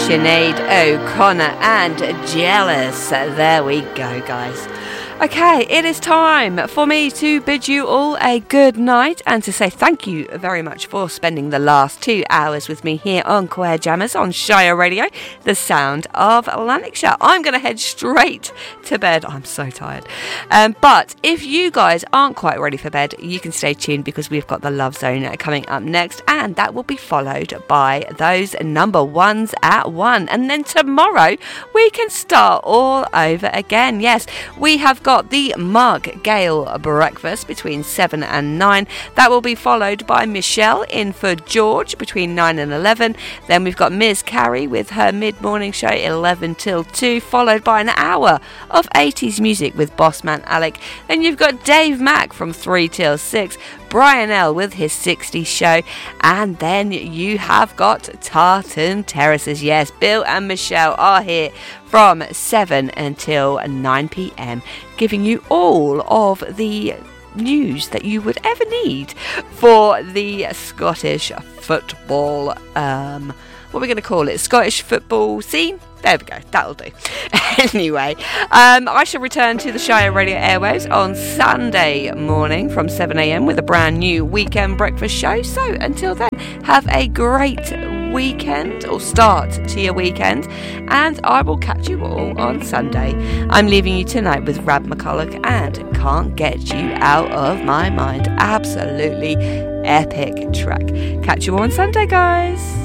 Sinead O'Connor and Jealous. There we go, guys. Okay, it is time for me to bid you all a good night and to say thank you very much for spending the last 2 hours with me here on Queer Jammers on Shire Radio, the sound of Lanarkshire. I'm going to head straight to bed. I'm so tired. But if you guys aren't quite ready for bed, you can stay tuned because we've got the Love Zone coming up next, and that will be followed by those number ones at 1. And then tomorrow we can start all over again. Yes, we have got the Mark Gale breakfast between 7 and 9. That will be followed by Michelle in for George between 9 and 11. Then we've got Ms. Carrie with her mid-morning show 11 till 2, followed by an hour of 80s music with Bossman Alec. Then you've got Dave Mack from 3 till 6, Brian L with his 60s show, and then you have got Tartan Terraces. Yes, Bill and Michelle are here from 7 until 9 p.m, giving you all of the news that you would ever need for the Scottish football, what are we going to call it, Scottish football scene? There we go, that'll do. Anyway, I shall return to the Shire Radio airwaves on Sunday morning from 7 a.m. with a brand new weekend breakfast show. So until then, have a great weekend, or start to your weekend, and I will catch you all on Sunday. I'm leaving you tonight with Rab McCulloch and Can't Get You Out of My Mind. Absolutely epic track. Catch you all on Sunday, guys.